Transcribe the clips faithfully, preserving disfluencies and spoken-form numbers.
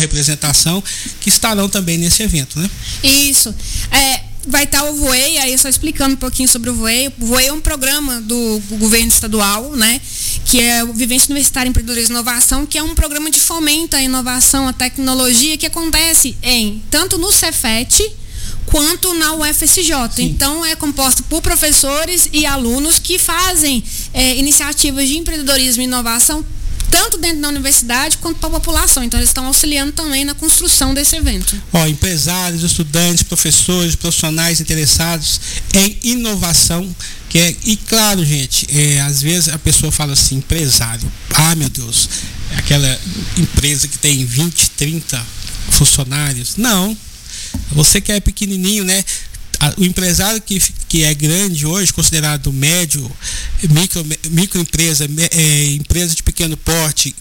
representação, que estarão também nesse evento, né? Isso. É, vai estar o Voei, aí só explicando um pouquinho sobre o Voei. O Voei é um programa do governo estadual, né? Que é o Vivência Universitária, Empreendedorismo e Inovação, que é um programa de fomento à inovação, à tecnologia, que acontece em tanto no Cefet quanto na U F S J. Sim. Então, é composto por professores e alunos que fazem é, iniciativas de empreendedorismo e inovação tanto dentro da universidade quanto para a população. Então, eles estão auxiliando também na construção desse evento. Ó, empresários, estudantes, professores, profissionais interessados em inovação. Que é, e claro, gente, é, às vezes a pessoa fala assim, empresário, ah, meu Deus, aquela empresa que tem vinte, trinta funcionários. Não, você que é pequenininho, né? O empresário que, que é grande hoje, considerado médio, micro, microempresa, é, empresa de pequeno porte,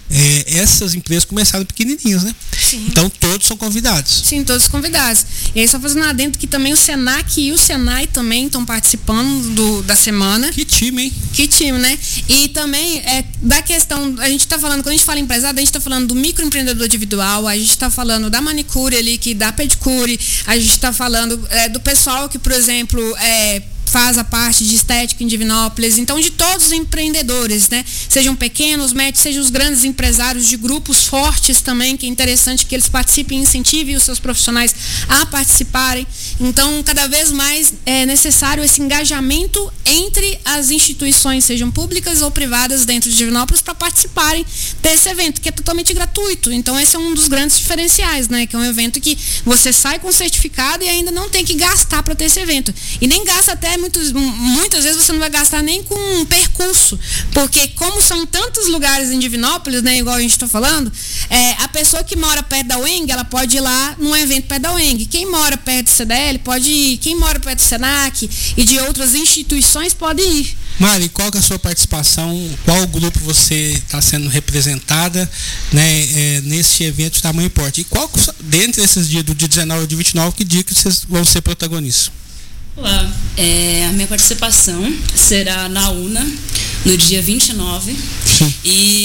é, essas empresas começaram pequenininhas, né? Sim. Então todos são convidados. Sim, todos convidados. E aí só fazendo adendo que também o Senac e o Senai também estão participando do, da semana. Que time, hein? Que time, né? E também é, da questão, a gente está falando, quando a gente fala empresário, a gente está falando do microempreendedor individual, a gente está falando da manicure ali, que dá pedicure, a gente está falando é, do pessoal que, por exemplo, é, faz a parte de estética em Divinópolis, então de todos os empreendedores, né? Sejam pequenos, médios, sejam os grandes empresários de grupos fortes também, que é interessante que eles participem e incentivem os seus profissionais a participarem. Então, cada vez mais é necessário esse engajamento entre as instituições, sejam públicas ou privadas dentro de Divinópolis, para participarem desse evento, que é totalmente gratuito. Então, esse é um dos grandes diferenciais, né? Que é um evento que você sai com certificado e ainda não tem que gastar para ter esse evento. E nem gasta até Muitos, muitas vezes você não vai gastar nem com um percurso, porque como são tantos lugares em Divinópolis, né, igual a gente está falando, é, a pessoa que mora perto da U E N G, ela pode ir lá num evento perto da U E N G. Quem mora perto do C D L pode ir, quem mora perto do Senac e de outras instituições pode ir. Mari, qual que é a sua participação? Qual grupo você está sendo representada, né, é, nesse evento de tamanho e porte? E qual, dentre esses dias, do dia dezenove ao dia vinte e nove, que dia que vocês vão ser protagonistas? Olá, é, a minha participação será na UNA, no dia vinte e nove, Sim.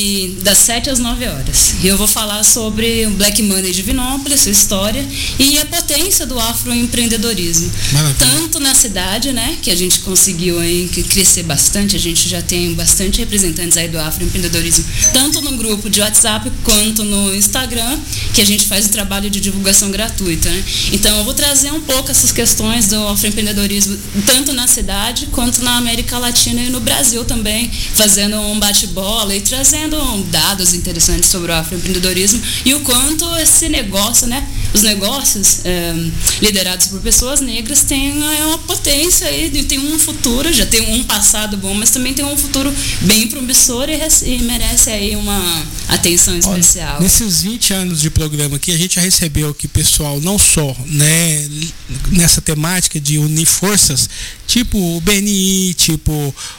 e das sete às nove horas. E eu vou falar sobre o Black Money de Divinópolis, sua história e a potência do afroempreendedorismo. Maravilha. Tanto na cidade, né, que a gente conseguiu aí crescer bastante, a gente já tem bastante representantes aí do afroempreendedorismo, tanto no grupo de WhatsApp quanto no Instagram, que a gente faz o trabalho de divulgação gratuita, né? Então eu vou trazer um pouco essas questões do afroempreendedorismo tanto na cidade quanto na América Latina e no Brasil também, fazendo um bate-bola e trazendo dados interessantes sobre o afroempreendedorismo e o quanto esse negócio, né, os negócios é, liderados por pessoas negras têm uma potência e tem um futuro, já tem um passado bom, mas também tem um futuro bem promissor e, e merece aí uma atenção especial. Olha, nesses vinte anos de programa aqui, a gente já recebeu aqui pessoal não só, né, nessa temática de unir forças, tipo o B N I, tipo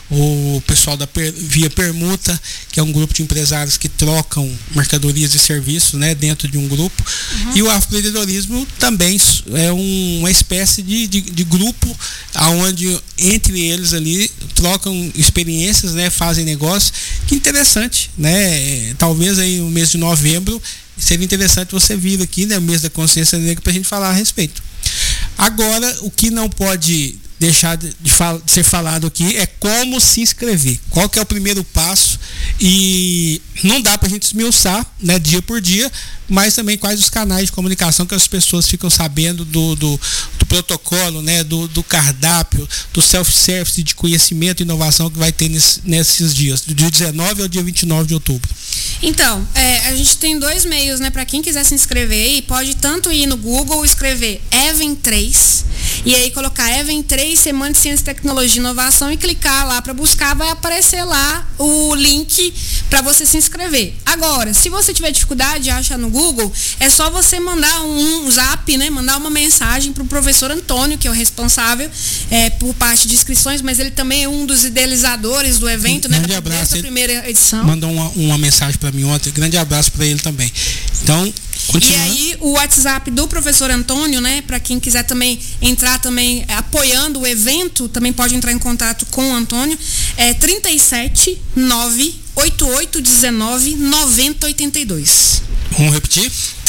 o pessoal da per, Via Permuta, que é um grupo de empresários que trocam mercadorias e serviços, né, dentro de um grupo. Uhum. E o afroempreendedorismo também é um, uma espécie de, de, de grupo onde entre eles ali trocam experiências, né, fazem negócios. Que interessante, né? Talvez aí no mês de novembro seria interessante você vir aqui, né, o mês da consciência negra, para a gente falar a respeito. Agora, o que não pode deixar de, de, fal- de ser falado aqui é como se inscrever. Qual que é o primeiro passo? E não dá para a gente esmiuçar, né, dia por dia, mas também quais os canais de comunicação que as pessoas ficam sabendo do, do, do protocolo, né, do, do cardápio, do self-service de conhecimento e inovação que vai ter nesse, nesses dias, do dia dezenove ao dia vinte e nove de outubro. Então, é, a gente tem dois meios, né, para quem quiser se inscrever, e pode tanto ir no Google, escrever Even três, e aí colocar Even três, Semana de Ciência, Tecnologia e Inovação, e clicar lá para buscar, vai aparecer lá o link para você se inscrever. Agora, se você tiver dificuldade de achar no Google, é só você mandar um, um zap, né, mandar uma mensagem para o professor Antônio, que é o responsável é, por parte de inscrições, mas ele também é um dos idealizadores do evento, um, né, dessa primeira edição. Mandou uma, uma mensagem para mim ontem, grande abraço para ele também. Então, continua. E aí, o WhatsApp do professor Antônio, né, para quem quiser também entrar também apoiando o evento, também pode entrar em contato com o Antônio, é trinta e sete, nove, oitenta e oito, dezenove, noventa, oitenta e dois. Vamos repetir?